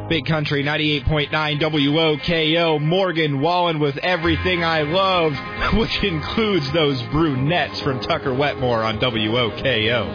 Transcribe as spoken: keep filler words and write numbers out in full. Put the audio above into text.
Big Country ninety-eight point nine W O K O, Morgan Wallen with Everything I Love, which includes those brunettes from Tucker Wetmore on W O K O.